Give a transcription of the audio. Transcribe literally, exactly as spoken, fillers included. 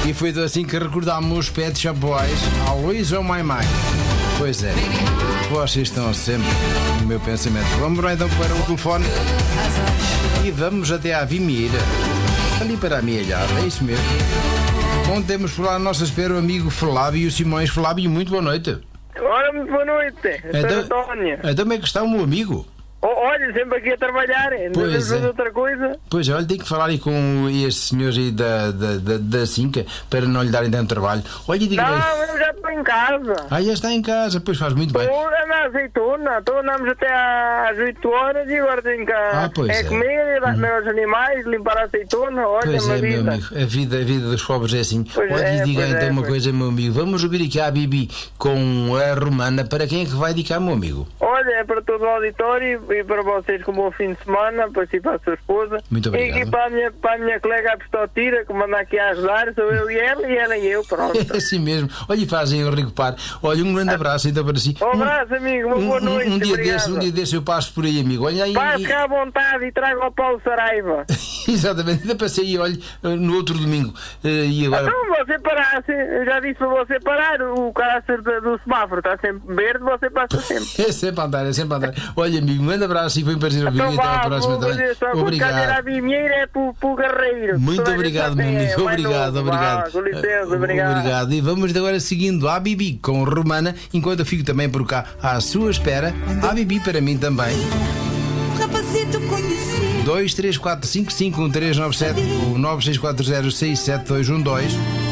E foi assim que recordámos os Pet Shop Boys ao Luís on My Mind. Pois é, vocês estão sempre no meu pensamento. Vamos lá então para o telefone e vamos até à Vimira, ali para a Amealhada, é isso mesmo. Onde temos por lá à nossa espera o amigo Flávio Simões. Flávio, muito boa noite. Ora, muito boa noite, Então, António. então como é que está o meu amigo? Oh, olha, sempre aqui a trabalhar, não Pois temos é. fazer outra coisa. Pois é, olha, tenho que falar aí com este senhor aí da, da, da, da Cinca para não lhe darem tanto trabalho. Olha, diga bem. Não, eu já estou em casa. Ah, já está em casa, pois faz muito bem. Estou na azeitona, estou andamos até às oito horas e agora tenho que Ah, pois é é. comer, dar comer aos animais, limpar a azeitona, olha, Pois uma é, meu vida. amigo, a vida, a vida dos pobres é assim. Pois Olha, é, e diga pois então é, uma pois. coisa, meu amigo. Vamos ouvir aqui a Bibi com a Romana. Para quem é que vai dedicar, meu amigo? Olha, é para todo o auditório e para vocês com um bom fim de semana, para si e para a sua esposa. Muito obrigado. E aqui para a minha, para a minha colega Apostotira, que manda aqui a ajudar, sou eu e ela, e ela e eu, pronto. É assim mesmo. Olha, e fazem o Rico Par. Olha, um grande abraço então para si. Um abraço, amigo, uma boa Um, noite. um, um dia obrigado. desse, um dia desse eu passo por aí, amigo. Olha aí. Passe cá à vontade e traga ao Paulo Saraiva. Exatamente, ainda passei aí, olha, no outro domingo. Eh, E agora. Então você parasse, eu já disse para você parar, o caráter do, do semáforo está sempre verde, você passa sempre. É sempre a andar, é sempre a andar. Olha, amigo, um grande abraço e foi um prazer ouvir. Então E até à vá, próxima vou dizer só, também. quando calhar a Obrigado. Vimieira é para o Guerreiro. Muito Toda a obrigado, gente meu sabe quem amigo. é, mais Obrigado, novo. obrigado. Vá, com licença, obrigado. Obrigado. E vamos agora seguindo a Bibi com Romana, enquanto eu fico também por cá à sua espera. A Bibi para mim também. Um rapazito conhecido. dois três quatro cinco cinco um três nove sete ou nove seis quatro zero seis sete dois um dois.